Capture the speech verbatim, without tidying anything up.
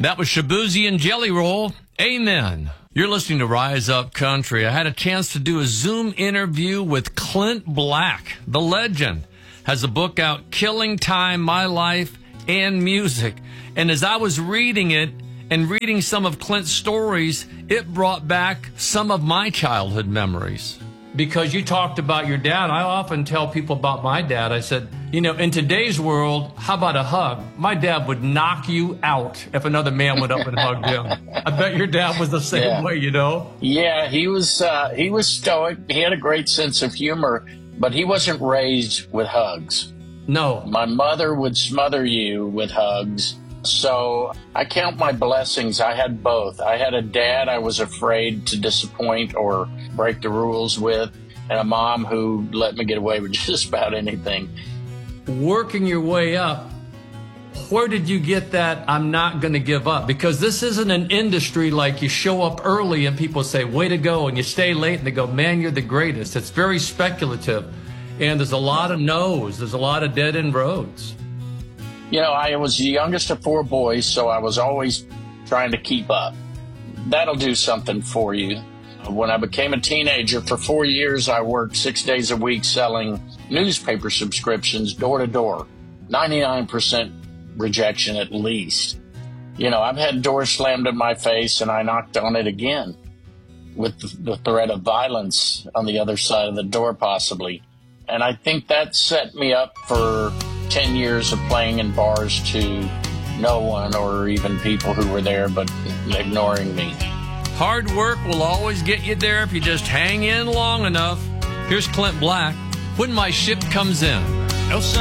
That was Shabuzi and Jelly Roll. Amen. You're listening to Rise Up Country. I had a chance to do a Zoom interview with Clint Black, the legend. Has a book out, Killing Time, My Life, and Music. And as I was reading it and reading some of Clint's stories, it brought back some of my childhood memories. Because you talked about your dad, I often tell people about my dad. I said, you know, in today's world, how about a hug? My dad would knock you out if another man went up and hugged him. I bet your dad was the same yeah. way, you know? Yeah, he was, uh, he was stoic. He had a great sense of humor, but he wasn't raised with hugs. No. My mother would smother you with hugs. So I count my blessings. I had both. I had a dad I was afraid to disappoint or break the rules with, and a mom who let me get away with just about anything. Working your way up, where did you get that I'm not going to give up? Because this isn't an industry like you show up early and people say, way to go, and you stay late and they go, man, you're the greatest. It's very speculative, and there's a lot of no's. There's a lot of dead-end roads. You know, I was the youngest of four boys, so I was always trying to keep up. That'll do something for you. When I became a teenager, for four years, I worked six days a week selling newspaper subscriptions door to door. ninety-nine percent rejection at least. You know, I've had doors slammed in my face, and I knocked on it again with the threat of violence on the other side of the door, possibly. And I think that set me up for ten years of playing in bars to no one, or even people who were there but ignoring me. Hard work will always get you there if you just hang in long enough. Here's Clint Black, When My Ship Comes In. No sun.